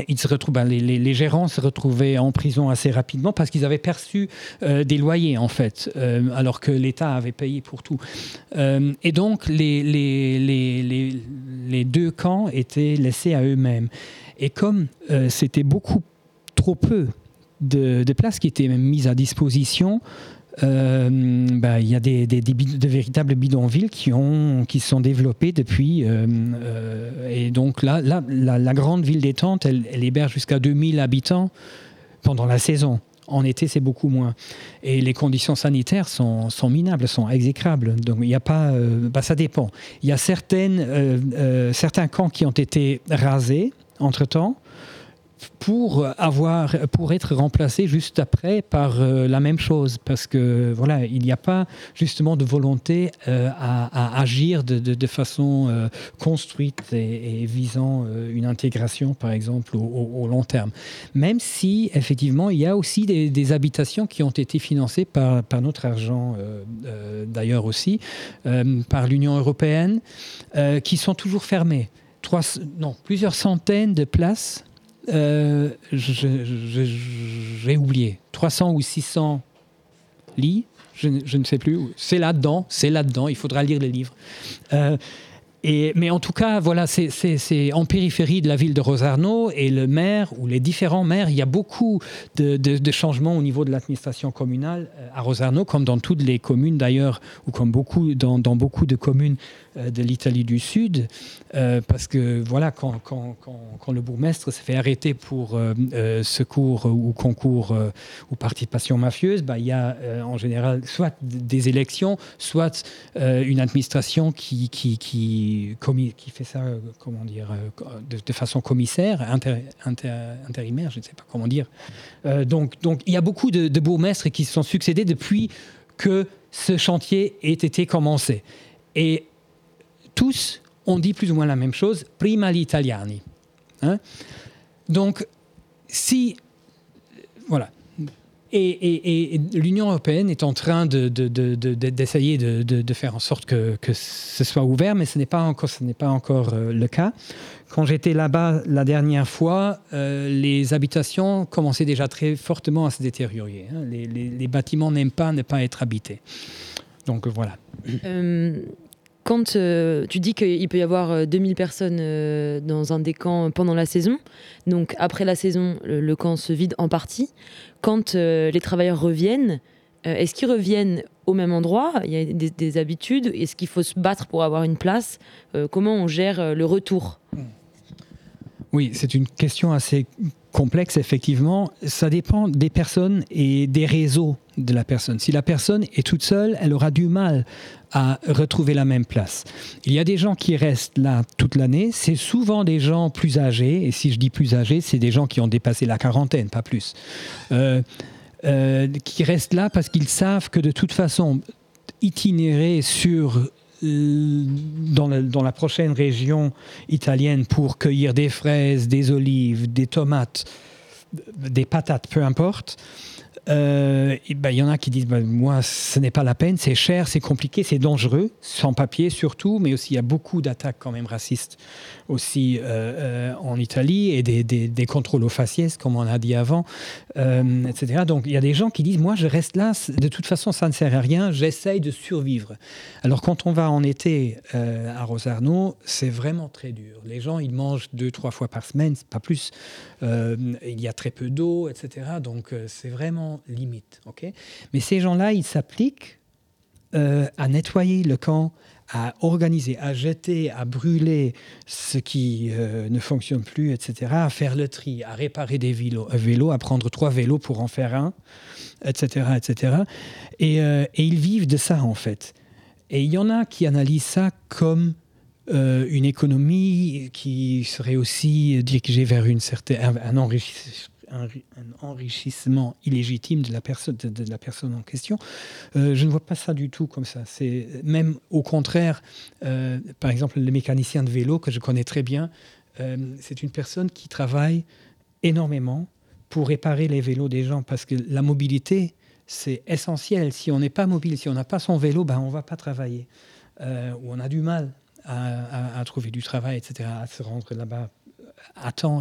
ils se retrouvent, les gérants se retrouvaient en prison assez rapidement parce qu'ils avaient perçu des loyers, en fait, alors que l'État avait payé pour tout. Et donc, les deux camps étaient laissés à eux-mêmes. Et comme c'était beaucoup trop peu de places qui étaient mises à disposition, il y a de véritables bidonvilles qui se sont développés depuis. Et donc là, la grande ville des Tentes, elle héberge jusqu'à 2000 habitants pendant la saison. En été, c'est beaucoup moins. Et les conditions sanitaires sont minables, sont exécrables. Donc, il n'y a pas... ça dépend. Il y a certains camps qui ont été rasés entre-temps pour être remplacés juste après par la même chose. Parce que, voilà, il n'y a pas justement de volonté à agir de façon construite et visant une intégration, par exemple, au long terme. Même si, effectivement, il y a aussi des habitations qui ont été financées par notre argent, d'ailleurs aussi, par l'Union européenne, qui sont toujours fermées. Plusieurs centaines de places. J'ai oublié, 300 ou 600 lits, je ne sais plus, c'est là-dedans, il faudra lire les livres. Mais en tout cas, voilà, c'est en périphérie de la ville de Rosarno, et le maire ou les différents maires, il y a beaucoup de changements au niveau de l'administration communale à Rosarno, comme dans toutes les communes d'ailleurs, ou comme dans beaucoup de communes de l'Italie du Sud, parce que voilà, quand le bourgmestre se fait arrêter pour secours ou concours ou participation mafieuse, il y a en général soit des élections, soit une administration qui fait ça, de façon commissaire, intérimaire, je ne sais pas comment dire. Donc il y a beaucoup de bourgmestres qui se sont succédés depuis que ce chantier ait été commencé. Et tous ont dit plus ou moins la même chose, prima gli italiani. Donc, voilà. Et l'Union européenne est en train d'essayer de faire en sorte que ce soit ouvert, mais ce n'est pas encore le cas. Quand j'étais là-bas la dernière fois, les habitations commençaient déjà très fortement à se détériorer. Les bâtiments n'aiment pas ne pas être habités. Donc voilà. Quand tu dis qu'il peut y avoir 2000 personnes dans un des camps pendant la saison, donc après la saison, le camp se vide en partie. Quand les travailleurs reviennent, est-ce qu'ils reviennent au même endroit ? Il y a des habitudes. Est-ce qu'il faut se battre pour avoir une place ? Comment on gère le retour ? Oui, c'est une question assez complexe, effectivement. Ça dépend des personnes et des réseaux de la personne. Si la personne est toute seule, elle aura du mal à retrouver la même place. Il y a des gens qui restent là toute l'année. C'est souvent des gens plus âgés. Et si je dis plus âgés, c'est des gens qui ont dépassé la quarantaine, pas plus. Qui restent là parce qu'ils savent que de toute façon, itinérer dans la prochaine région italienne pour cueillir des fraises, des olives, des tomates, des patates, peu importe, il y en a qui disent moi ce n'est pas la peine, c'est cher, c'est compliqué, c'est dangereux, sans papier surtout, mais aussi il y a beaucoup d'attaques quand même racistes aussi en Italie, et des contrôles aux faciès comme on a dit avant, etc. Donc il y a des gens qui disent moi je reste là, de toute façon ça ne sert à rien, j'essaye de survivre. Alors quand on va en été à Rosarno, c'est vraiment très dur. Les gens ils mangent 2-3 fois par semaine, pas plus. Il y a très peu d'eau, etc. Donc c'est vraiment limite. Okay, mais ces gens-là, ils s'appliquent à nettoyer le camp, à organiser, à jeter, à brûler ce qui ne fonctionne plus, etc., à faire le tri, à réparer des vélos, à prendre 3 vélos pour en faire un, etc., etc. Et ils vivent de ça, en fait. Et il y en a qui analysent ça comme une économie qui serait aussi dirigée vers un enrichissement illégitime de la personne en question. Je ne vois pas ça du tout comme ça. C'est même au contraire, par exemple, le mécanicien de vélo que je connais très bien, c'est une personne qui travaille énormément pour réparer les vélos des gens, parce que la mobilité, c'est essentiel. Si on n'est pas mobile, si on n'a pas son vélo, on ne va pas travailler. Ou on a du mal à trouver du travail, etc., à se rendre là-bas à temps,